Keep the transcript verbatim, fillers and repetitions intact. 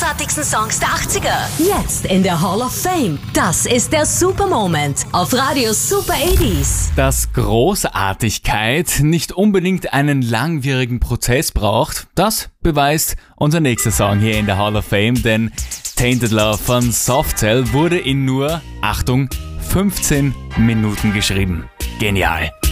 großartigsten Songs der achtziger. Jetzt in der Hall of Fame. Das ist der Super Moment auf Radio Super achtziger. Dass Großartigkeit nicht unbedingt einen langwierigen Prozess braucht, das beweist unser nächster Song hier in der Hall of Fame, denn Tainted Love von Soft Cell wurde in nur, Achtung, fünfzehn Minuten geschrieben. Genial.